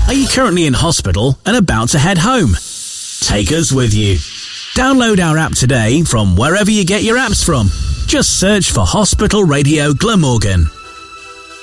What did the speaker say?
Are you currently in hospital and about to head home? Take us with you. Download our app today from wherever you get your apps from. Just search for Hospital Radio Glamorgan.